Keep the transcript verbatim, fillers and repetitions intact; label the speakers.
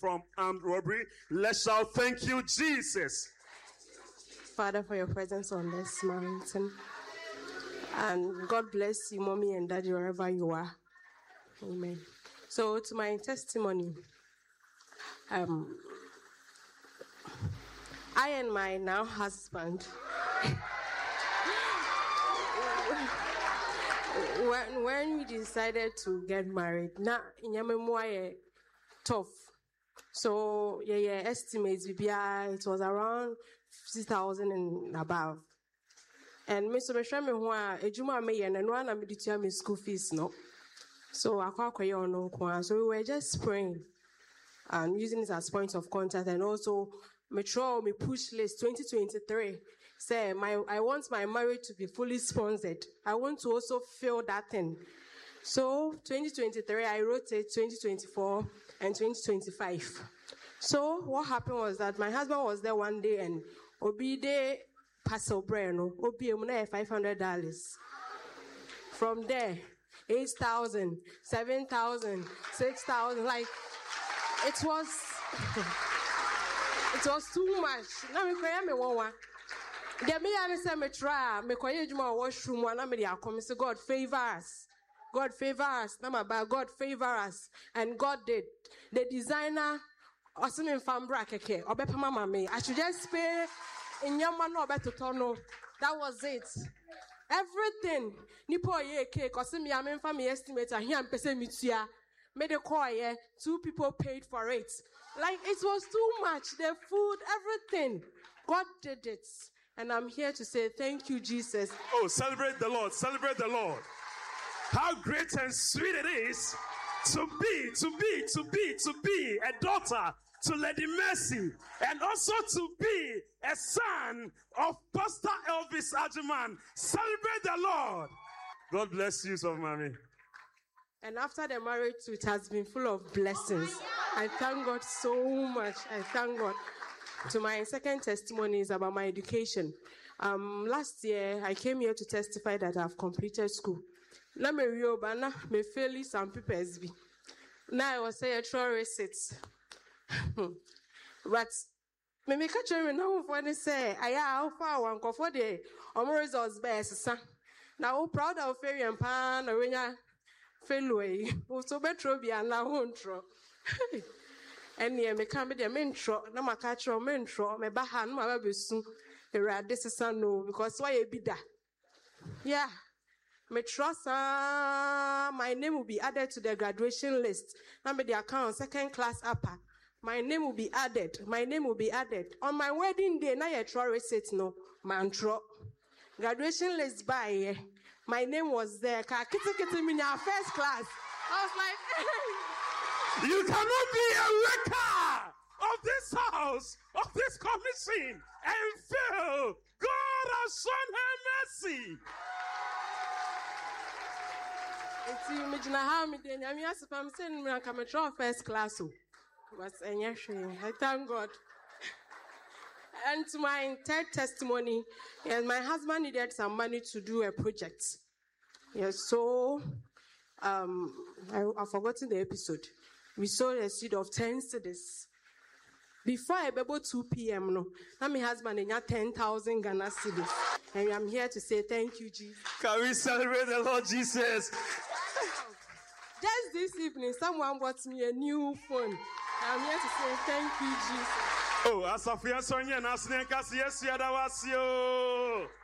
Speaker 1: from armed robbery. Let's shout, thank you, Jesus.
Speaker 2: Father, for your presence on this mountain. And God bless you, mommy and daddy, wherever you are. Amen. So, to my testimony, um, I and my now husband, when, when we decided to get married, now in tough. So, yeah, yeah, estimates, it was around fifty thousand and above. And Mister Beshame, who are a Juma me and one of the school fees, no. So, I can't no. So, we were just praying and using it as point of contact. And also, me try me push list twenty twenty-three. Say, my I want my marriage to be fully sponsored. I want to also feel that thing. So, twenty twenty-three, I wrote it twenty twenty-four and twenty twenty-five. So, what happened was that my husband was there one day and Obi de Pastor Breno, Obi Emuna five hundred dollars. From there, eight thousand, seven thousand, six thousand, like, it was, it was too much. Now, me cry me one. The me answer me try, me cry juma washroom one, me dey come say God favor us. God favor us. Nama ba God favor us. And God did. The designer also in Fambra keke. Obepa mama me. I should just pay in Yama no beto tono. That was it. Everything. Nipo ye cake. Cause me amen for me estimate. Here I'm pese mitia. Made a call yeah. Two people paid for it. Like it was too much. The food, everything. God did it. And I'm here to say thank you, Jesus.
Speaker 1: Oh, celebrate the Lord. Celebrate the Lord. How great and sweet it is to be, to be, to be, to be a daughter to Lady Mercy, and also to be a son of Pastor Elvis Ajuman. Celebrate the Lord. God bless you, so mommy.
Speaker 2: And after the marriage, it has been full of blessings. I thank God so much. I thank God. To my second testimony is about my education. Um, last year, I came here to testify that I've completed school. Now me real bana me fairly some papers be. Now I was say a true receipt. But me make a try now for any say I how far one go for the omo results best son. Now proud of fairy and pan or when failway. So better be an now intro. And near me come be the intro, no my catch or intro, me bahan my baby soon. This is no because why you be that? Yeah. Me trust, uh, my name will be added to the graduation list. Number the account, second class upper. My name will be added. My name will be added. On my wedding day, now you try receipt, no, man, tro. Graduation list by, my name was there. Ka kitty kitty me in first class. I was like,
Speaker 1: you cannot be a wrecker of this house, of this commission, and feel God has shown her mercy.
Speaker 2: It's imagine how me then. I mean, as if I'm saying, I'm coming to first class. But I thank God. And to my third testimony, yes, my husband needed some money to do a project. Yes, so um, I, I've forgotten the episode. We sowed a seed of ten cedis. Before about two p.m. no, now my husband had ten thousand Ghana cedis. And I'm here to say thank you, Jesus.
Speaker 1: Can we celebrate the Lord Jesus?
Speaker 2: Just this evening, someone bought me a new phone. I'm here to say thank you, Jesus.
Speaker 1: Oh, Asafia Sonia, Nasne Cassius Yadawasio.